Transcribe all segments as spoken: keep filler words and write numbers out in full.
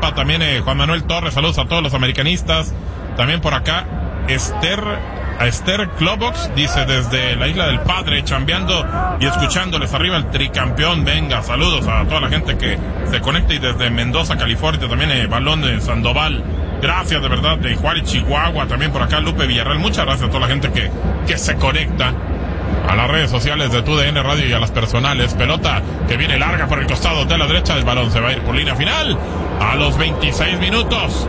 Tampa, también eh, Juan Manuel Torres, saludos a todos los americanistas. También por acá, Esther, a Esther Klobox, dice desde la Isla del Padre, chambeando y escuchándoles arriba el tricampeón. Venga, saludos a toda la gente que se conecta, y desde Mendoza, California, también eh, Balón de Sandoval. Gracias de verdad, de Juárez, Chihuahua, también por acá Lupe Villarreal. Muchas gracias a toda la gente que, que se conecta a las redes sociales de Tu D N Radio y a las personales. Pelota que viene larga por el costado de la derecha. El balón se va a ir por línea final a los veintiséis minutos.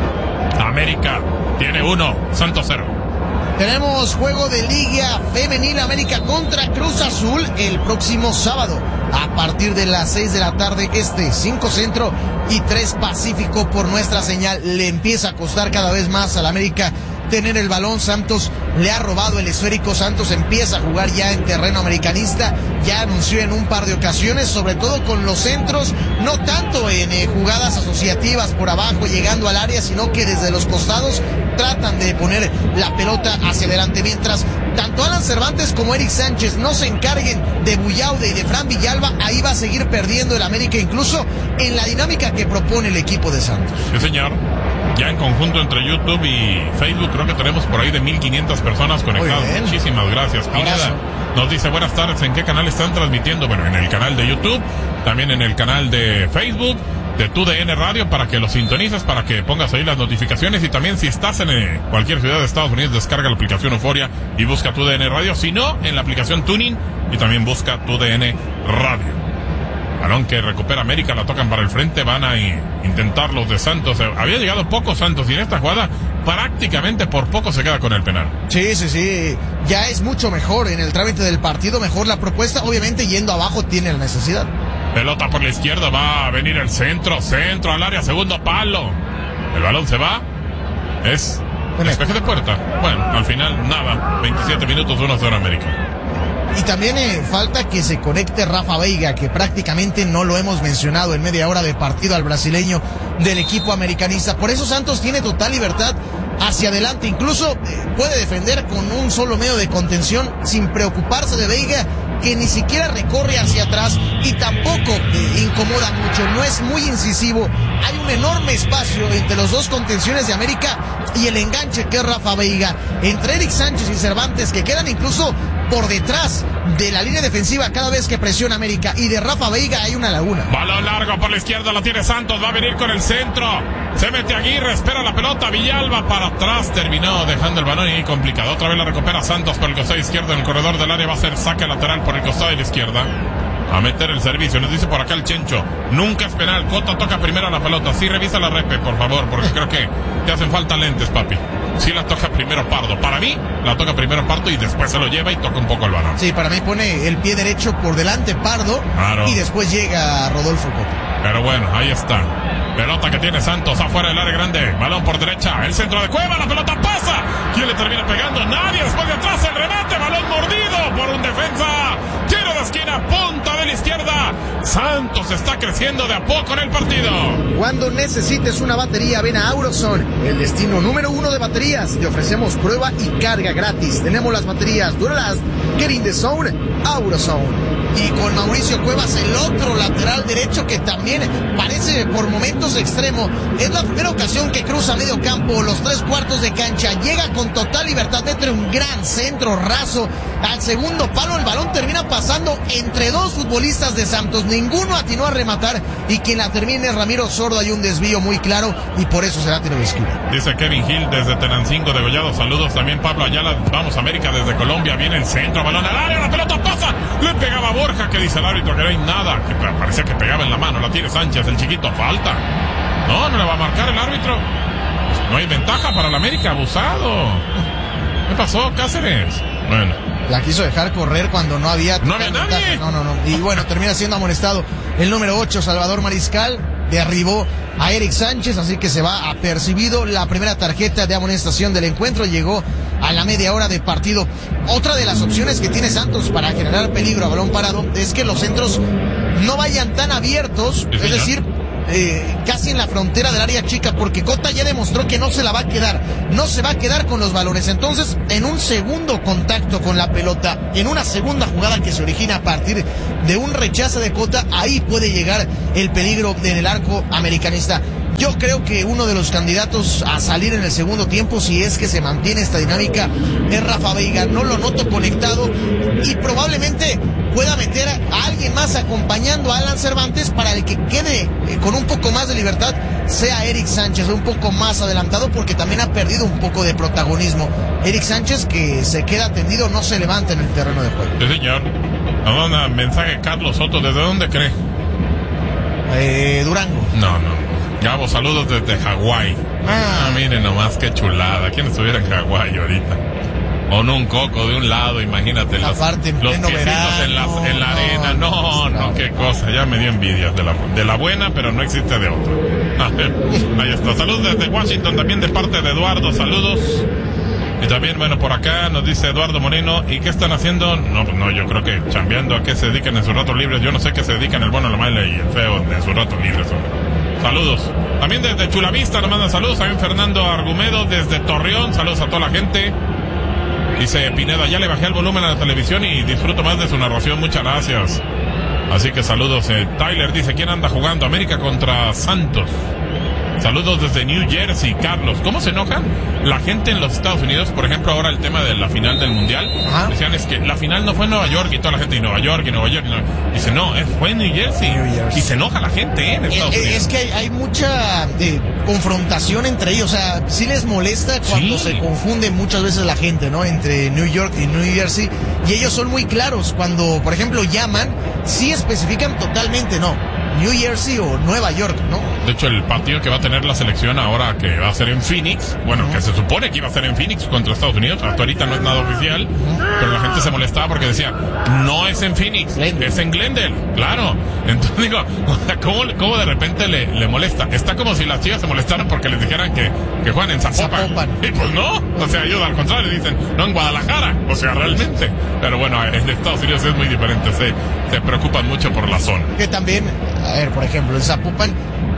América tiene uno, Santos cero. Tenemos juego de Liga Femenil, América contra Cruz Azul el próximo sábado a partir de las seis de la tarde este, cinco Centro y tres Pacífico por nuestra señal. Le empieza a costar cada vez más al América tener el balón. Santos le ha robado el esférico. Santos empieza a jugar ya en terreno americanista. Ya anunció en un par de ocasiones, sobre todo con los centros, no tanto en eh, jugadas asociativas por abajo llegando al área, sino que desde los costados tratan de poner la pelota hacia adelante, mientras tanto Alan Cervantes como Eric Sánchez no se encarguen de Buyaude y de Fran Villalba. Ahí va a seguir perdiendo el América, incluso en la dinámica que propone el equipo de Santos. Sí, señor. Ya en conjunto entre YouTube y Facebook creo que tenemos por ahí de mil quinientas personas conectadas. Muchísimas gracias. Pineda nos dice buenas tardes, ¿en qué canal están transmitiendo? Bueno, en el canal de YouTube, también en el canal de Facebook de Tu D N Radio, para que lo sintonices, para que pongas ahí las notificaciones. Y también si estás en eh, cualquier ciudad de Estados Unidos, descarga la aplicación Euforia y busca Tu D N Radio. Si no, en la aplicación Tuning, y también busca Tu D N Radio. Balón que recupera América, la tocan para el frente, van a intentar los de Santos. Había llegado poco Santos y en esta jugada prácticamente por poco se queda con el penal. Sí, sí, sí, ya es mucho mejor en el trámite del partido, mejor la propuesta, obviamente yendo abajo tiene la necesidad. Pelota por la izquierda, va a venir el centro, centro al área, segundo palo. El balón se va, es despeje de puerta. Bueno, al final nada, veintisiete minutos, uno cero América. Y también eh, falta que se conecte Rafa Veiga, que prácticamente no lo hemos mencionado en media hora de partido al brasileño del equipo americanista. Por eso Santos tiene total libertad hacia adelante. Incluso eh, puede defender con un solo medio de contención sin preocuparse de Veiga, que ni siquiera recorre hacia atrás y tampoco eh, incomoda mucho. No es muy incisivo. Hay un enorme espacio entre los dos contenciones de América y el enganche que es Rafa Veiga. Entre Eric Sánchez y Cervantes, que quedan incluso por detrás de la línea defensiva cada vez que presiona América, y de Rafa Veiga hay una laguna. Balón largo por la izquierda, lo tiene Santos, va a venir con el centro, se mete Aguirre, espera la pelota, Villalba para atrás, terminó dejando el balón y complicado. Otra vez la recupera Santos por el costado izquierdo en el corredor del área, va a ser saque lateral por el costado de la izquierda. A meter el servicio, nos dice por acá el Chencho, nunca es penal, Cota toca primero la pelota. Sí, revisa la repe, por favor, porque creo que te hacen falta lentes, papi. Sí la toca primero Pardo, para mí la toca primero Pardo y después se lo lleva y toca un poco el balón. Sí, para mí pone el pie derecho por delante Pardo, claro, y después llega Rodolfo Cota. Pero bueno, ahí está. Pelota que tiene Santos afuera del área grande, balón por derecha, el centro de Cueva, la pelota pasa. ¿Quién le termina pegando? Nadie. Después de atrás el remate, balón mordido por un defensa. Tiro de esquina, punta de la izquierda. Santos está creciendo de a poco en el partido. Cuando necesites una batería, ven a Auroson, el destino número uno de baterías. Te ofrecemos prueba y carga gratis. Tenemos las baterías Duralast, Get in the Zone, Auroson. Y con Mauricio Cuevas, el otro lateral derecho que también parece por momentos extremo. Es la primera ocasión que cruza medio campo, los tres cuartos de cancha, llega con total libertad, mete un gran centro raso al segundo palo. El balón termina pasando entre dos futbolistas de Santos, ninguno atinó a rematar, y quien la termina es Ramiro Sordo. Hay un desvío muy claro y por eso será tiro de esquina. Dice Kevin Gil desde Tenancingo de Gollado, saludos. También Pablo Ayala, vamos América desde Colombia, viene el centro, balón al área, la pelota pasa, le pegaba Borja, que dice el árbitro que no hay nada, que parecía que pegaba en la mano, la tiene Sánchez, el chiquito, falta. No, no le va a marcar el árbitro. No hay ventaja para el América, abusado. ¿Qué pasó, Cáceres? Bueno. La quiso dejar correr cuando no había... No había nadie. No, no, no. Y bueno, termina siendo amonestado el número ocho, Salvador Mariscal. Derribó a Eric Sánchez, así que se va apercibido la primera tarjeta de amonestación del encuentro. Llegó a la media hora de partido. Otra de las opciones que tiene Santos para generar peligro a balón parado es que los centros no vayan tan abiertos, es decir, eh, casi en la frontera del área chica, porque Cota ya demostró que no se la va a quedar, no se va a quedar con los balones. Entonces, en un segundo contacto con la pelota, en una segunda jugada que se origina a partir de un rechazo de Cota, ahí puede llegar el peligro en el arco americanista. Yo creo que uno de los candidatos a salir en el segundo tiempo, si es que se mantiene esta dinámica, es Rafa Veiga. No lo noto conectado y probablemente pueda meter a alguien más acompañando a Alan Cervantes para el que quede eh, con un poco más de libertad, sea Eric Sánchez, un poco más adelantado, porque también ha perdido un poco de protagonismo. Eric Sánchez, que se queda tendido, no se levanta en el terreno de juego. Sí, señor. Nos manda mensaje Carlos Soto. ¿Desde dónde cree? Eh, Durango. No, no. Gabo, saludos desde Hawái. Ah. ah, miren nomás qué chulada. ¿Quién estuviera en Hawái ahorita? Con un coco de un lado, imagínate. Los, Aparte, los piecitos verano, en la, en la arena. No, no, no, qué cosa. Ya me dio envidia de la, de la buena, pero no existe de otra. Ah, ahí está. Saludos desde Washington, también de parte de Eduardo. Saludos. Y también, bueno, por acá nos dice Eduardo Moreno, ¿y qué están haciendo? No, no, yo creo que chambeando. ¿A qué se dedican en sus ratos libres? Yo no sé qué se dedican el bueno, la mala y el feo en sus ratos libres. Saludos. También desde Chulavista nos mandan saludos. También Fernando Argumedo desde Torreón. Saludos a toda la gente. Dice Pineda, ya le bajé el volumen a la televisión y disfruto más de su narración. Muchas gracias. Así que saludos. Eh, Tyler dice, ¿quién anda jugando? América contra Santos. Saludos desde New Jersey, Carlos. ¿Cómo se enojan la gente en los Estados Unidos? Por ejemplo, ahora el tema de la final del Mundial. Ajá. Decían, es que la final no fue en Nueva York y toda la gente, y Nueva York y Nueva York. Y Nueva... Dice, no, fue en New Jersey. New Jersey. Y se enoja la gente, ¿eh? En Estados eh, Unidos. Es que hay, hay mucha eh, confrontación entre ellos. O sea, sí les molesta cuando sí. se confunde muchas veces la gente, ¿no? Entre New York y New Jersey. Y ellos son muy claros. Cuando, por ejemplo, llaman, sí especifican totalmente, ¿no? New Jersey o Nueva York, ¿no? De hecho, el partido que va a tener la selección ahora, que va a ser en Phoenix, bueno, uh-huh. que se supone que iba a ser en Phoenix contra Estados Unidos, hasta ahorita no es nada oficial, uh-huh. pero la gente se molestaba porque decía, no es en Phoenix, Glendale. Es en Glendale, claro. Entonces digo, ¿cómo, cómo de repente le, le molesta? Está como si las chicas se molestaran porque les dijeran que, que juegan en Zapopan. Zapopan. Y pues no, o sea, ellos al contrario dicen, no en Guadalajara, o sea, realmente. Pero bueno, en Estados Unidos es muy diferente, se, se preocupan mucho por la zona. Que también... A ver, por ejemplo, en Zapopan,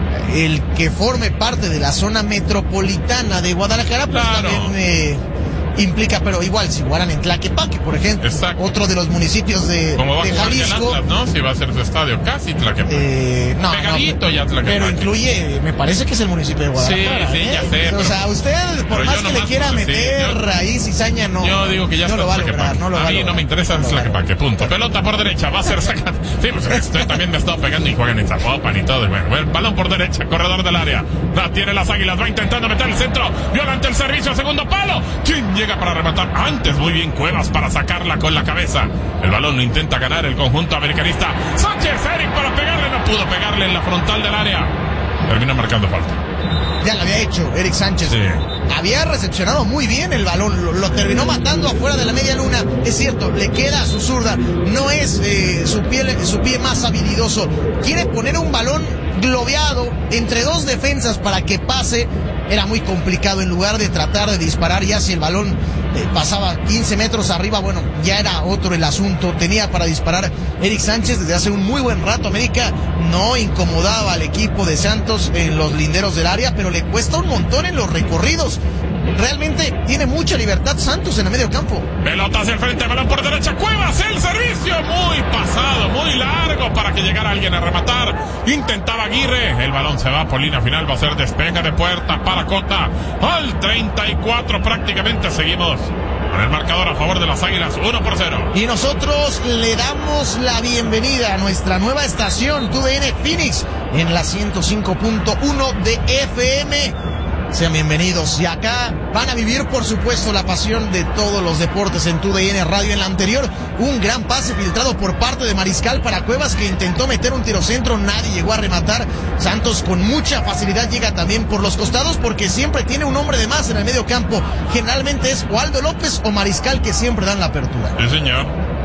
el que forme parte de la zona metropolitana de Guadalajara, pues claro. también eh, implica, pero igual, si jugaran en Tlaquepaque, por ejemplo, exacto. otro de los municipios de, ¿Cómo va de a Jalisco. Atlas, ¿no? Si va a ser su estadio, casi Tlaquepaque. Eh, no, Pegadito no, ya Tlaquepaque. Pero incluye, me parece que es el municipio de Guadalajara. Sí, sí, ¿eh? ya sé. O pero, sea, usted, por más que le quiera meter sí, yo, ahí cizaña, no. Yo digo que ya no está lo va a lograr, no lo a va mí lograr, no me interesa no Tlaquepaque, punto. Pelota por derecha, va a ser sacada. Sí, pues usted también me ha estado pegando y juegan en Zapopan y todo. Bueno, bueno, balón por derecha, corredor del área. La tiene las Águilas, va intentando meter el centro. Violante el servicio, segundo palo. ¿Quién llega para rematar? Antes, muy bien Cuevas para sacarla con la cabeza. El balón lo intenta ganar el conjunto americanista. Sánchez, Eric para pegarle, no pudo pegarle en la frontal del área. Termina marcando falta. Ya lo había hecho Eric Sánchez. Sí. Había recepcionado muy bien el balón, lo, lo terminó matando afuera de la media luna. Es cierto, le queda a su zurda. No es eh, su, pie, su pie más habilidoso. Quiere poner un balón globeado entre dos defensas para que pase. Era muy complicado. En lugar de tratar de disparar ya si el balón eh, pasaba quince metros arriba, bueno, ya era otro el asunto. Tenía para disparar Eric Sánchez desde hace un muy buen rato. América no incomodaba al equipo de Santos en los linderos del área, pero le cuesta un montón en los recorridos. Realmente tiene mucha libertad Santos en el medio campo. Pelota hacia el frente, balón por derecha, Cuevas, el servicio muy pasado, muy largo para que llegara alguien a rematar. Intentaba Aguirre, el balón se va por línea final, va a ser despeje de puerta para Cota. Al treinta y cuatro prácticamente seguimos con el marcador a favor de las Águilas, uno por cero. Y nosotros le damos la bienvenida a nuestra nueva estación, T U D N Phoenix, en la ciento cinco punto uno de F M. Sean bienvenidos. Y acá van a vivir, por supuesto, la pasión de todos los deportes en T U D N Radio. En la anterior, un gran pase filtrado por parte de Mariscal para Cuevas, que intentó meter un tiro centro, nadie llegó a rematar. Santos con mucha facilidad llega también por los costados, porque siempre tiene un hombre de más en el medio campo. Generalmente es Waldo López o Mariscal, que siempre dan la apertura. Sí, señor.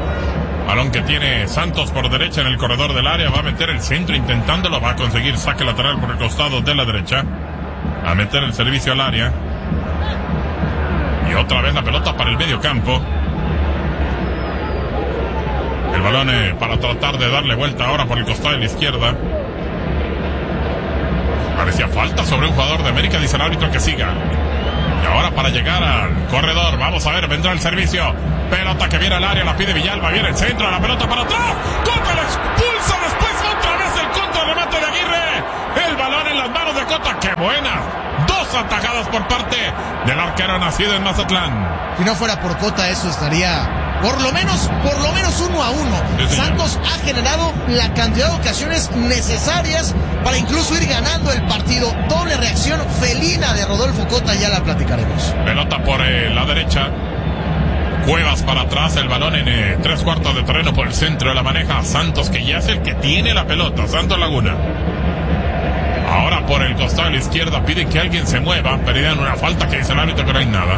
Balón que tiene Santos por derecha en el corredor del área, va a meter el centro intentándolo, va a conseguir saque lateral por el costado de la derecha. A meter el servicio al área. Y otra vez la pelota para el medio campo. El balón eh, para tratar de darle vuelta ahora por el costado de la izquierda. Parecía falta sobre un jugador de América, dice el árbitro que siga. Y ahora para llegar al corredor, vamos a ver, vendrá el servicio. Pelota que viene al área, la pide Villalba, viene el centro, la pelota para atrás. Contra la expulsa, después otra vez el contrarremate de Aguirre. El balón en la las manos de Cota. ¡Qué buena! Dos atajadas por parte del arquero nacido en Mazatlán. Si no fuera por Cota, eso estaría por lo menos, por lo menos uno a uno. Sí, Santos ha generado la cantidad de ocasiones necesarias para incluso ir ganando el partido. Doble reacción felina de Rodolfo Cota, ya la platicaremos. Pelota por eh, la derecha. Cuevas para atrás, el balón en eh, tres cuartos de terreno por el centro. La maneja Santos, que ya es el que tiene la pelota. Santos Laguna. Ahora por el costado de la izquierda piden que alguien se mueva. Pedían una falta que dice el árbitro, pero no hay nada.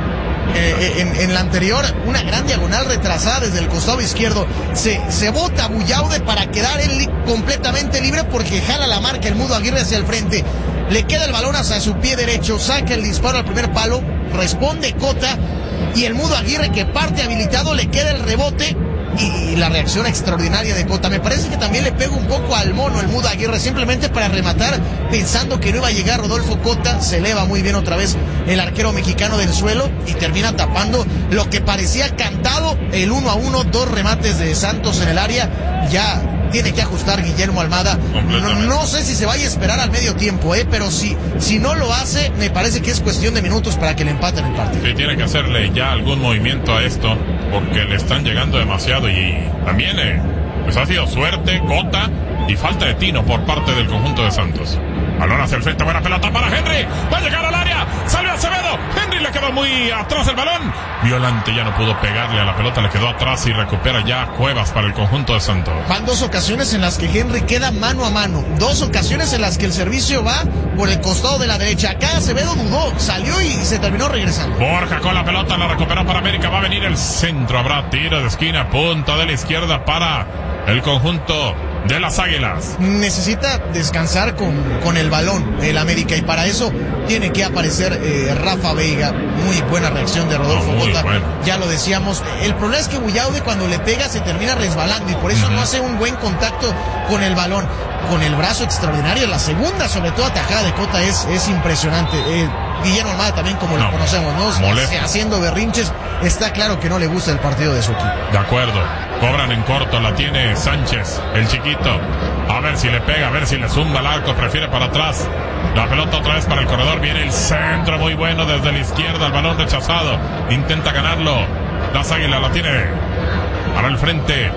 Eh, en, en la anterior, una gran diagonal retrasada desde el costado izquierdo. Se, se bota Bullaude para quedar él li- completamente libre porque jala la marca el Mudo Aguirre hacia el frente. Le queda el balón hacia su pie derecho, saca el disparo al primer palo, responde Cota y el Mudo Aguirre, que parte habilitado, le queda el rebote y la reacción extraordinaria de Cota. Me parece que también le pega un poco al mono el Mudo Aguirre, simplemente para rematar, pensando que no iba a llegar Rodolfo Cota. Se eleva muy bien otra vez el arquero mexicano del suelo y termina tapando lo que parecía cantado, el uno a uno. Dos remates de Santos en el área. Ya tiene que ajustar Guillermo Almada. No, no sé si se vaya a esperar al medio tiempo, eh, pero si, si no lo hace, me parece que es cuestión de minutos para que le empaten el partido. Sí, tiene que hacerle ya algún movimiento a esto, porque le están llegando demasiado. Y también eh, pues ha sido suerte, Cota y falta de tino por parte del conjunto de Santos. Balón hacia el frente, buena pelota para Henry, va a llegar al área, salió Acevedo, Henry le quedó muy atrás el balón, Violante ya no pudo pegarle a la pelota, le quedó atrás y recupera ya Cuevas para el conjunto de Santos. Van dos ocasiones en las que Henry queda mano a mano, dos ocasiones en las que el servicio va por el costado de la derecha. Acá Acevedo dudó, salió y se terminó regresando. Borja con la pelota, la recuperó para América, va a venir el centro, habrá tiro de esquina, punta de la izquierda para el conjunto de las Águilas. Necesita descansar con, con el balón el América, y para eso tiene que aparecer eh, Rafa Veiga. Muy buena reacción de Rodolfo no, Cota, bueno. Ya lo decíamos. El problema es que Bullaude, cuando le pega, se termina resbalando y por eso uh-huh. no hace un buen contacto con el balón. Con el brazo extraordinario, la segunda, sobre todo atajada de Cota, es, es impresionante. eh, Guillermo Almada también, como no, lo conocemos, ¿no? Molesta. Haciendo berrinches. Está claro que no le gusta el partido de su equipo. De acuerdo. Cobran en corto, la tiene Sánchez, el chiquito. A ver si le pega, a ver si le zumba el arco, prefiere para atrás. La pelota otra vez para el corredor, viene el centro muy bueno desde la izquierda, el balón rechazado. Intenta ganarlo. Las Águilas la tiene para el frente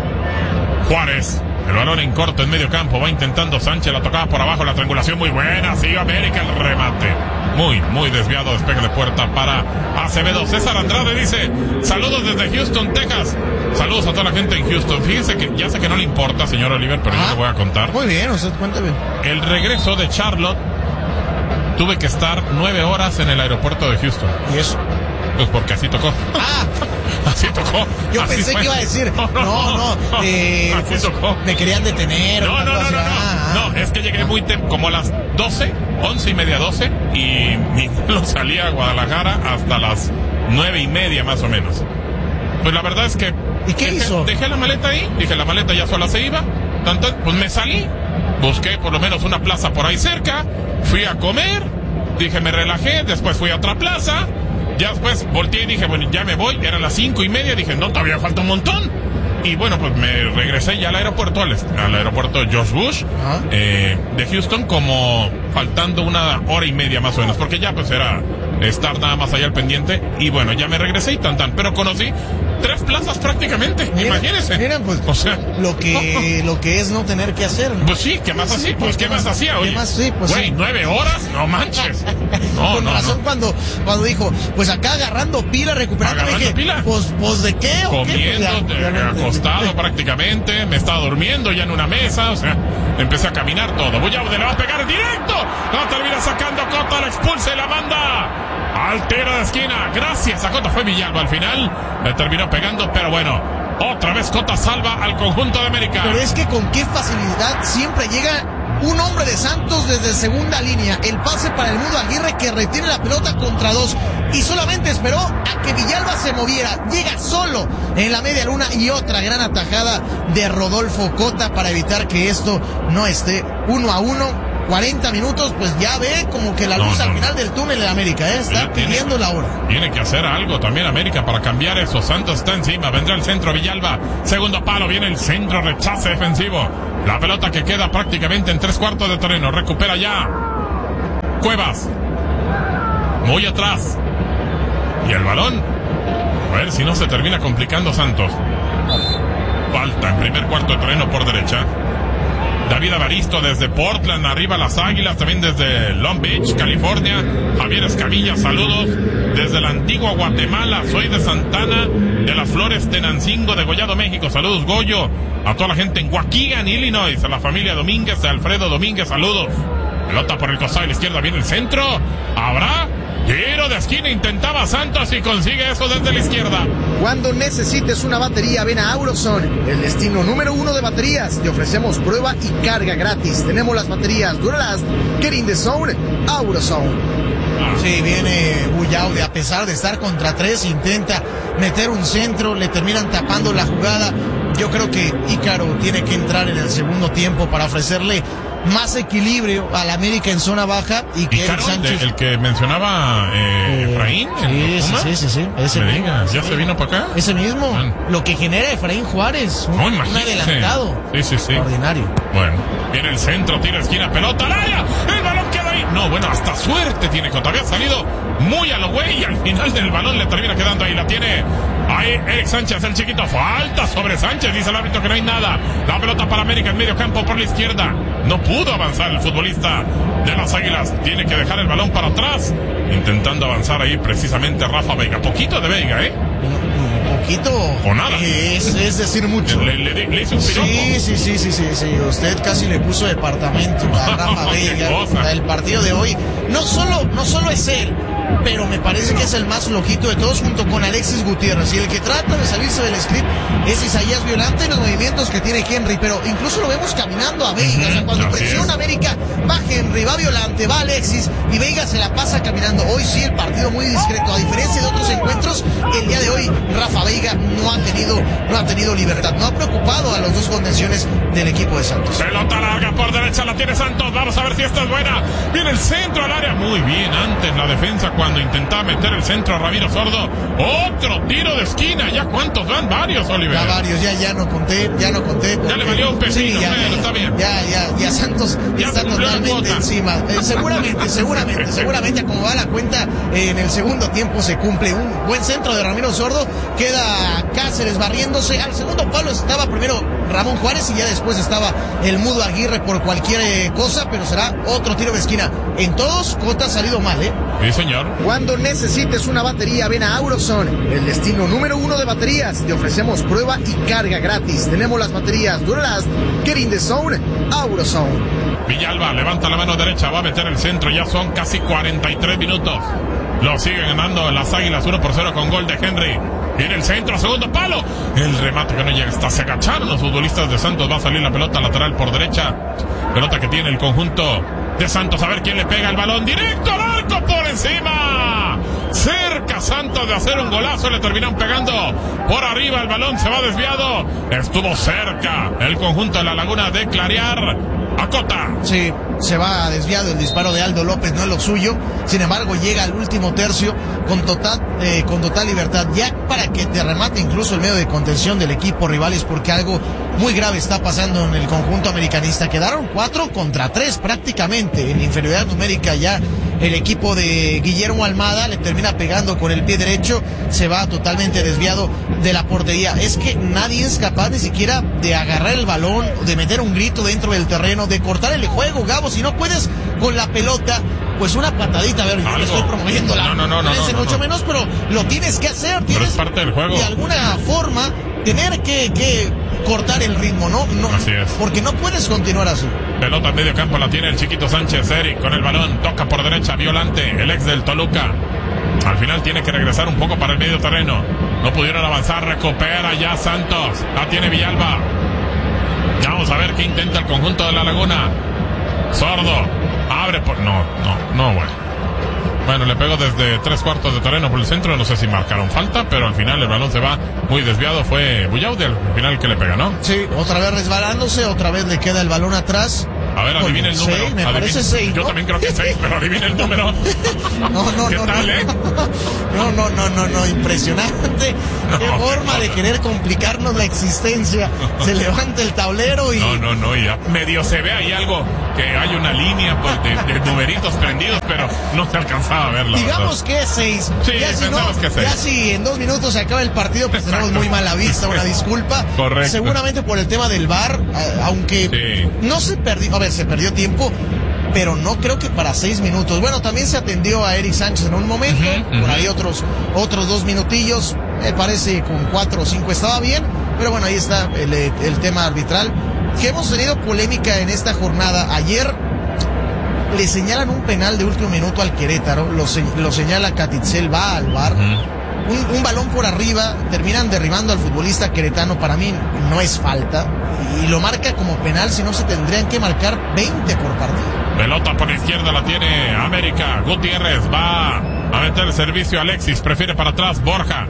Juárez. El balón en corto en medio campo, va intentando Sánchez, la tocaba por abajo, la triangulación muy buena, sigue América, el remate. Muy, muy desviado, despegue de puerta para Acevedo. César Andrade dice, saludos desde Houston, Texas. Saludos a toda la gente en Houston. Fíjese que ya sé que no le importa, señor Oliver, pero ah, yo le voy a contar. Muy bien, usted cuénteme. El regreso de Charlotte, tuve que estar nueve horas en el aeropuerto de Houston. ¿Y eso? Pues porque así tocó. Ah, así tocó. Yo así pensé fue. que iba a decir, no, no, no, no eh, así pues, tocó. Me querían detener. No, no, no, no, no, ah, no, es que llegué muy tem- como a las doce, once y media, doce, y mi vuelo salía a Guadalajara hasta las nueve y media más o menos. Pues la verdad es que ¿y qué dejé, hizo? Dejé la maleta ahí, dije la maleta ya sola se iba, tanto, pues me salí, busqué por lo menos una plaza por ahí cerca, fui a comer, dije me relajé, después fui a otra plaza. Ya después volteé y dije, bueno, ya me voy, eran las cinco y media, dije, no, todavía falta un montón. Y bueno, pues me regresé ya al aeropuerto, al, al aeropuerto George Bush, uh-huh. eh, de Houston, como faltando una hora y media más o menos, porque ya pues era estar nada más allá al pendiente. Y bueno, ya me regresé y tan tan, pero conocí tres plazas prácticamente, mira, imagínense. Mira, pues, o sea, lo que lo que es no tener que hacer, ¿no? Pues sí, ¿qué más así? Sí, pues, ¿qué, ¿qué más hacía hoy? Sí, pues güey, sí. nueve horas, no manches. No, Con no, razón no. cuando cuando dijo, pues acá agarrando pila, recuperando. ¿Agarrando dije, pila? Pues, pues ¿de qué? Comiendo, ¿O qué? Pues, ya, acostado prácticamente, me estaba durmiendo ya en una mesa, o sea, empecé a caminar todo. Bullaude le va a pegar directo, la termina sacando Cota, la expulsa y la manda al tiro de esquina. Gracias a Cota, fue Villalba al final, le terminó pegando, pero bueno, otra vez Cota salva al conjunto de América. Pero es que con qué facilidad siempre llega un hombre de Santos desde segunda línea. El pase para el Mudo Aguirre, que retiene la pelota contra dos y solamente esperó a que Villalba se moviera. Llega solo en la media luna y otra gran atajada de Rodolfo Cota para evitar que esto no esté uno a uno. cuarenta minutos, pues ya ve como que la luz no, no, al final del túnel de América, ¿eh? Está tiene, pidiendo la hora. Tiene que hacer algo también América para cambiar eso. Santos está encima, vendrá el centro, Villalba, segundo palo, viene el centro, rechace defensivo. La pelota que queda prácticamente en tres cuartos de terreno, recupera ya Cuevas, muy atrás, y el balón, a ver si no se termina complicando Santos. Falta en primer cuarto de terreno por derecha. David Avaristo desde Portland, arriba las Águilas, también desde Long Beach, California. Javier Escamilla, saludos desde la antigua Guatemala. Soy de Santana de las Flores, Tenancingo, de Gollado, México. Saludos, Goyo, a toda la gente en Waukegan, Illinois, a la familia Domínguez, de Alfredo Domínguez, saludos. Pelota por el costado de la izquierda, viene el centro. ¿Habrá? Tiro de esquina, intentaba Santos y consigue eso desde la izquierda. Cuando necesites una batería, ven a Auroson, el destino número uno de baterías. Te ofrecemos prueba y carga gratis. Tenemos las baterías Duralast, Get in the Zone, Auroson. Ah. Sí, viene Bullaude, a pesar de estar contra tres, intenta meter un centro, le terminan tapando la jugada. Yo creo que Ícaro tiene que entrar en el segundo tiempo para ofrecerle más equilibrio al América en zona baja y que Eric Sánchez, el que mencionaba eh, Efraín, sí, sí, sí, sí, sí, ese me mismo, digas, ¿ya sí. se vino para acá? Ese mismo, Man. Lo que genera Efraín Juárez, un, no, un adelantado, sí, sí, sí, extraordinario. Bueno, viene el centro, tiro esquina, pelota al área, el balón queda ahí. No, bueno, hasta suerte tiene Cota, había salido muy a lo güey y al final del balón le termina quedando ahí, la tiene ahí Eric Sánchez, el chiquito, falta sobre Sánchez, dice el árbitro que no hay nada. La pelota para América en medio campo por la izquierda, no pudo avanzar el futbolista de las Águilas, tiene que dejar el balón para atrás, intentando avanzar ahí precisamente Rafa Veiga, poquito de Veiga, ¿eh? Poquito o nada, es, es decir mucho. Le, le, le, le hizo un piropo. Sí, sí, sí, sí, sí, sí, usted casi le puso departamento a Rafa Veiga. El partido de hoy, no solo, no solo es él, pero me parece que es el más flojito de todos junto con Alexis Gutiérrez, y el que trata de salirse del script es Isaías Violante y los movimientos que tiene Henry, pero incluso lo vemos caminando a Veiga, uh-huh. O sea, cuando Así presiona es. América, va Henry, va Violante, va Alexis y Veiga se la pasa caminando. Hoy sí el partido muy discreto, a diferencia de otros encuentros, el día de hoy Rafa Veiga no ha tenido, no ha tenido libertad, no ha preocupado a los dos contenciones del equipo de Santos. Pelota larga por derecha, la tiene Santos, vamos a ver si esta es buena, viene el centro al área, muy bien antes la defensa cuando intentaba meter el centro a Ramiro Sordo, otro tiro de esquina, ya cuántos van, varios, Oliver. Ya varios, ya, ya no conté, ya no conté. Ya le valió un pepino, sí, ya, bueno, está bien. Ya, ya, ya Santos ya está totalmente encima. Eh, seguramente, seguramente, seguramente como va la cuenta, eh, en el segundo tiempo se cumple un buen centro de Ramiro Sordo, queda Cáceres barriéndose, al segundo palo estaba primero Ramón Juárez y ya después estaba el Mudo Aguirre por cualquier eh, cosa, pero será otro tiro de esquina. En todos, Cota ha salido mal, ¿eh? Sí, señor. Cuando necesites una batería, ven a Auroson, el destino número uno de baterías. Te ofrecemos prueba y carga gratis. Tenemos las baterías Duralast, Get in the Zone, Auroson. Villalba levanta la mano derecha, va a meter el centro, ya son casi cuarenta y tres minutos. Lo siguen ganando las Águilas uno por cero con gol de Henry. Viene el centro, segundo palo. El remate que no llega, hasta se agacharon los futbolistas de Santos. Va a salir la pelota lateral por derecha. Pelota que tiene el conjunto de Santos. A ver quién le pega el balón directo al arco por encima. Cerca Santos de hacer un golazo, le terminan pegando por arriba, el balón se va desviado. Estuvo cerca el conjunto de La Laguna de clarear. Acota. Sí, se va desviado el disparo de Aldo López, no es lo suyo. Sin embargo, llega al último tercio con total, eh, con total libertad, ya para que te remate incluso el medio de contención del equipo rivales, porque algo muy grave está pasando en el conjunto americanista. Quedaron cuatro contra tres prácticamente en inferioridad numérica ya. El equipo de Guillermo Almada le termina pegando con el pie derecho, se va totalmente desviado de la portería. Es que nadie es capaz ni siquiera de agarrar el balón, de meter un grito dentro del terreno, de cortar el juego, Gabo. Si no puedes con la pelota, pues una patadita. A ver, yo no estoy promoviendo la no, no, no, no, no, no, mucho no. menos, pero lo tienes que hacer. Tienes pero es parte del juego. De alguna forma tener que, que cortar el ritmo, ¿no? no Así es. Porque no puedes continuar así. Pelota en medio campo, la tiene el chiquito Sánchez. Eric con el balón, toca por derecha, Violante, el ex del Toluca. Al final tiene que regresar un poco para el medio terreno. No pudieron avanzar, recupera ya Santos. La tiene Villalba. Ya vamos a ver qué intenta el conjunto de La Laguna. Sordo, abre por... No, no, no, bueno. Bueno, le pegó desde tres cuartos de terreno por el centro. No sé si marcaron falta, pero al final el balón se va muy desviado. Fue Bullaude al final que le pega, ¿no? Sí, otra vez resbalándose, otra vez le queda el balón atrás. A ver, adivina el número. Seis, me Adivina. parece seis, Yo ¿no? también creo que seis, pero adivina el número. No, no, ¿Qué no, tal, no, eh? no, no, no, no, no, impresionante. No, Qué forma de querer complicarnos la existencia. Se levanta el tablero y... No, no, no, ya medio se ve ahí algo, que hay una línea pues, de, de numeritos prendidos, pero no se alcanzaba a verla. Digamos que es seis. Sí, ya si no, pensamos que seis. ya si en dos minutos se acaba el partido, pues Exacto. tenemos muy mala vista, una disculpa. Correcto. Seguramente por el tema del V A R, eh, aunque Sí. no se perdió, a ver, se perdió tiempo, pero no creo que para seis minutos. Bueno, también se atendió a Eric Sánchez en un momento, Uh-huh, por uh-huh. ahí otros, otros dos minutillos, me parece con cuatro o cinco estaba bien, pero bueno, ahí está el, el tema arbitral, que hemos tenido polémica en esta jornada. Ayer le señalan un penal de último minuto al Querétaro, lo, se, lo señala Catitzel, va al V A R, Uh-huh. un, un balón por arriba, terminan derribando al futbolista queretano, para mí no es falta, y lo marca como penal, si no se tendrían que marcar veinte por partido. Pelota por la izquierda la tiene América. Gutiérrez va a meter el servicio. Alexis prefiere para atrás. Borja.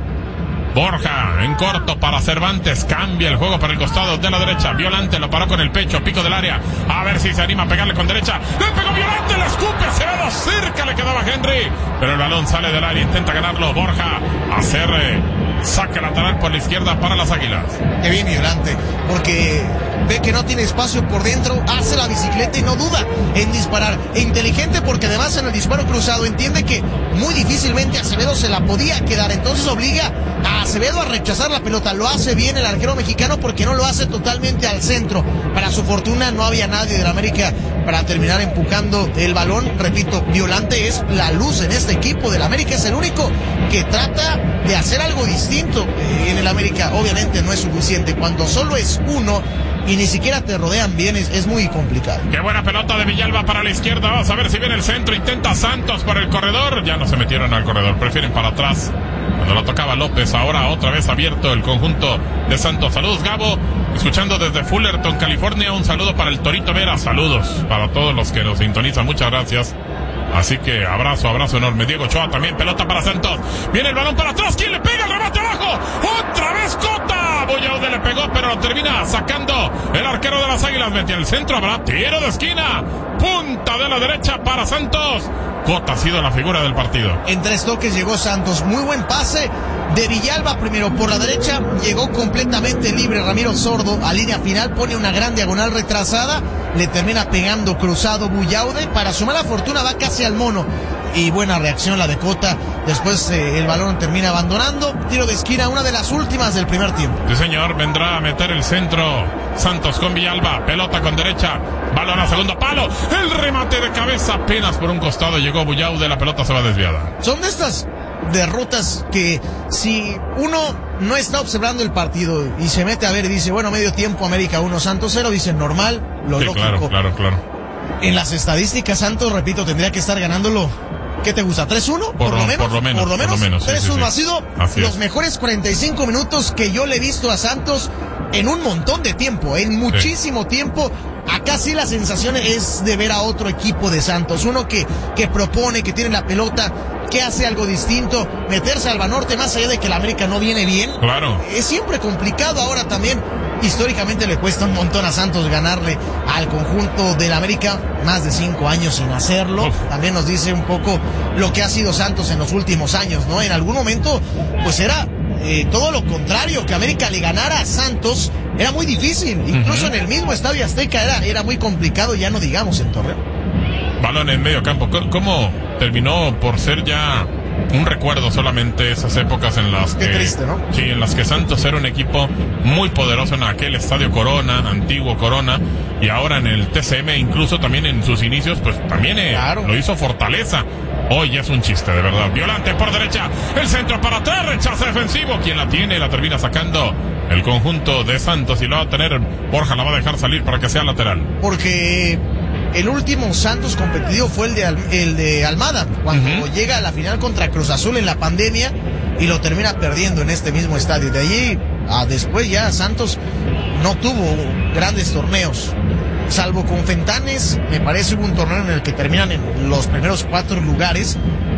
Borja en corto para Cervantes. Cambia el juego para el costado de la derecha. Violante lo paró con el pecho. Pico del área. A ver si se anima a pegarle con derecha. Le pegó Violante. Le escupe. Acevedo. Cerca le quedaba Henry. Pero el balón sale del área. Intenta ganarlo. Borja. Hacer eh, saque lateral por la izquierda para las Águilas. Qué bien Violante, porque ve que no tiene espacio por dentro, hace la bicicleta y no duda en disparar. E inteligente porque además en el disparo cruzado entiende que muy difícilmente Acevedo se la podía quedar, entonces obliga a Acevedo a rechazar la pelota. Lo hace bien el arquero mexicano porque no lo hace totalmente al centro. Para su fortuna no había nadie del América para terminar empujando el balón. Repito, Violante es la luz en este equipo del América, es el único que trata de hacer algo distinto eh, en el América. Obviamente no es suficiente, cuando solo es uno y ni siquiera te rodean bien, es, es muy complicado. Qué buena pelota de Villalba para la izquierda. Vamos a ver si viene el centro. Intenta Santos por el corredor. Ya no se metieron al corredor, prefieren para atrás. Cuando lo tocaba López, ahora otra vez abierto el conjunto de Santos. Saludos, Gabo. Escuchando desde Fullerton, California. Un saludo para el Torito Vera. Saludos para todos los que nos sintonizan. Muchas gracias. Así que abrazo, abrazo enorme. Diego Ochoa también, pelota para Santos. Viene el balón para atrás. ¿Quién le pega? El remate abajo. Otra vez Cota. Boyaude le pegó, pero lo termina sacando el arquero de las Águilas. Mete el centro. Habrá tiro de esquina. Punta de la derecha para Santos. Cota ha sido la figura del partido. En tres toques llegó Santos. Muy buen pase de Villalba primero por la derecha. Llegó completamente libre Ramiro Sordo a línea final. Pone una gran diagonal retrasada. Le termina pegando cruzado Boyaude. Para su mala fortuna va casi al mono. Y buena reacción la de Cota. Después eh, el balón termina abandonando. Tiro de esquina, una de las últimas del primer tiempo. Sí, señor, vendrá a meter el centro Santos con Villalba. Pelota con derecha. Balón a segundo palo. El remate de cabeza apenas por un costado llegó Boyaude. La pelota se va desviada. Son de estas derrotas que si uno no está observando el partido y se mete a ver y dice, bueno, medio tiempo América uno, Santos cero, dice normal, lo Sí, lógico. claro, claro, claro. En las estadísticas, Santos, repito, tendría que estar ganándolo. ¿Qué te gusta? ¿tres uno? Por, por, lo, menos, por lo menos. Por lo menos. Por lo menos tres uno. sí, sí, sí. Ha sido Así los es. mejores cuarenta y cinco minutos que yo le he visto a Santos en un montón de tiempo, en muchísimo sí. tiempo. Acá sí la sensación es de ver a otro equipo de Santos. Uno que, que propone, que tiene la pelota, que hace algo distinto. Meterse al Banorte, más allá de que la América no viene bien. Claro. Es siempre complicado. Ahora también, históricamente le cuesta un montón a Santos ganarle al conjunto del América. Más de cinco años sin hacerlo. Uf. También nos dice un poco lo que ha sido Santos en los últimos años, ¿no? En algún momento, pues era eh, todo lo contrario, que América le ganara a Santos era muy difícil. Incluso uh-huh. en el mismo Estadio Azteca era, era muy complicado, ya no digamos en Torreón. Balón en medio campo. ¿Cómo terminó por ser ya un recuerdo solamente esas épocas en las Qué que... triste, ¿no? Sí, en las que Santos era un equipo muy poderoso en aquel Estadio Corona, antiguo Corona, y ahora en el T C M, incluso también en sus inicios, pues también eh, claro. lo hizo Fortaleza. Hoy ya es un chiste, de verdad. Violante por derecha, el centro para atrás, rechaza defensivo. Quien la tiene, la termina sacando el conjunto de Santos y lo va a tener, Borja la va a dejar salir para que sea lateral. Porque el último Santos competitivo fue el de, Al, el de Almada, cuando uh-huh. llega a la final contra Cruz Azul en la pandemia y lo termina perdiendo en este mismo estadio. De allí a después ya Santos no tuvo grandes torneos. Salvo con Fentanes, me parece hubo un torneo en el que terminan en los primeros cuatro lugares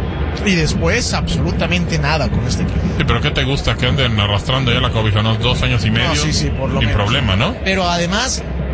y después absolutamente nada con este equipo. Sí, pero ¿qué te gusta? Que anden arrastrando ya la cobija, unos dos años y medio. No, sí, sí, por lo sin menos. problema, ¿no? Pero además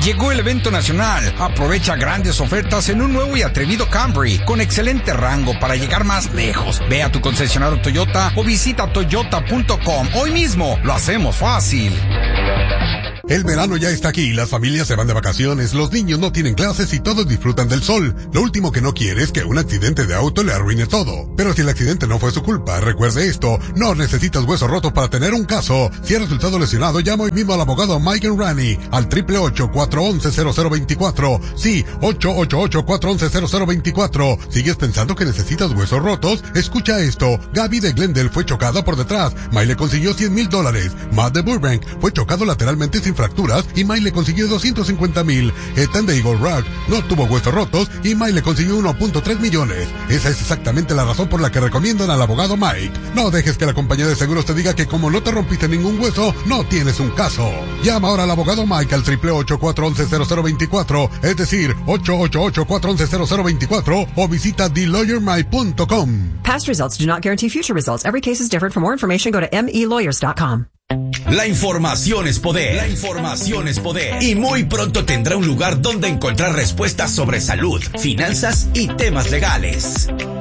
Llegó el evento nacional. Aprovecha grandes ofertas en un nuevo y atrevido Camry con excelente rango para llegar más lejos. Ve a tu concesionario Toyota o visita toyota punto com hoy mismo. Lo hacemos fácil. El verano ya está aquí, las familias se van de vacaciones, los niños no tienen clases y todos disfrutan del sol. Lo último que no quiere es que un accidente de auto le arruine todo. Pero si el accidente no fue su culpa, recuerde esto, no necesitas huesos rotos para tener un caso. Si ha resultado lesionado, llama hoy mismo al abogado Mike Enrani al triple ocho, cuatro once, cero cero veinticuatro. Sí, ocho ocho ocho, cuatro once, cero cero veinticuatro. ¿Sigues pensando que necesitas huesos rotos? Escucha esto, Gaby de Glendale fue chocada por detrás, Mike le consiguió cien mil dólares. Matt de Burbank fue chocado lateralmente sin fracturas y Mike le consiguió doscientos cincuenta mil. Ethan de Eagle Rock no tuvo huesos rotos y Mike le consiguió uno punto tres millones. Esa es exactamente la razón por la que recomiendan al abogado Mike. No dejes que la compañía de seguros te diga que como no te rompiste ningún hueso, no tienes un caso. Llama ahora al abogado Mike al triple ocho, cuatro once, cero cero veinticuatro, es decir, ocho ocho ocho, cuatro once, cero cero veinticuatro o visita the lawyer mike punto com. Past results do not guarantee future results. Every case is different. For more information, go to m e lawyers dot com. La información es poder. La información es poder. Y muy pronto tendrá un lugar donde encontrar respuestas sobre salud, finanzas y temas legales.